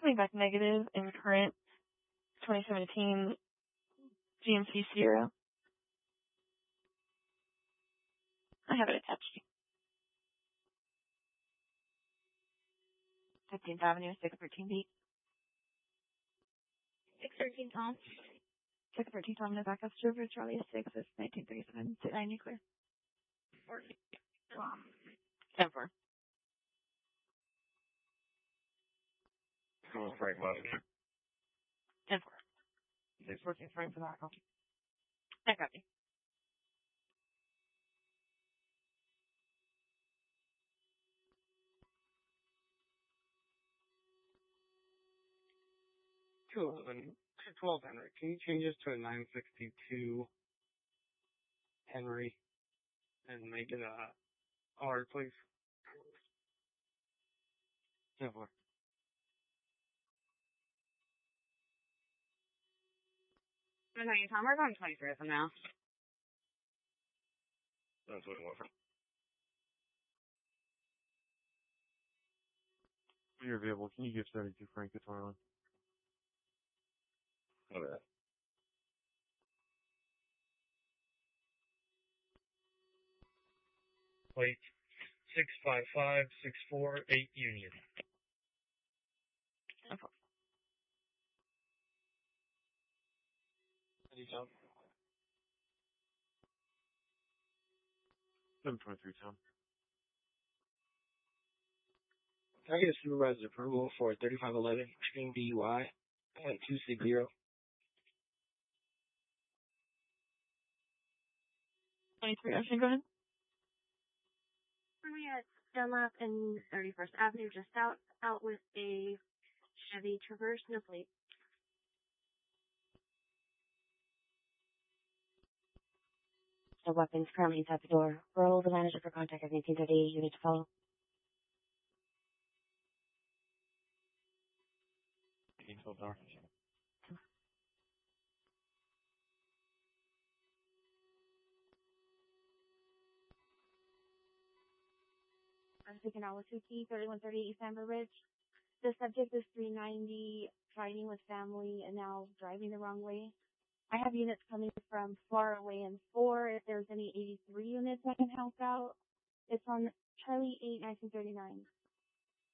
coming back negative in current 2017 GMC Sierra. I have it attached. 15th Avenue, 613 B. 613 Tom. 613 Tom, no backup server, Charlie 6, it's 1937, 9 nuclear. 10-4. Frank Bobby. 10-4. 614 Frank for that. I copy. Cool. 12 Henry. Can you change this to a 962 Henry and make it a R, please? 10-4. Tom, we're going 23 from now. That's what it was. When you're available, can you give 72 Frank to Tarlin? Okay. Plate 655-648 Union. Okay. Any Tom? 723 Tom. Can I get a supervisor's approval for 3511 extreme DUI at 260? 23 Ocean, go ahead. We at Dunlap and 31st Avenue, just out with a Chevy Traverse, no plate. The weapons currently inside the door. Roll the manager for contact at 1938. You need to follow. 1812 Tower. I'm speaking out with Suki, 3130 East Amber Ridge. The subject is 390, riding with family and now driving the wrong way. I have units coming from far away in 4. If there's any 83 units I can help out, it's on Charlie 8, 1939.